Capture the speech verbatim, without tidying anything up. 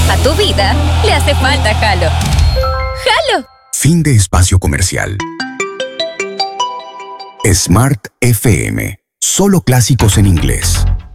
A tu vida le hace falta Halo. ¡Halo! Fin de espacio comercial. Smart F M. Solo clásicos en inglés.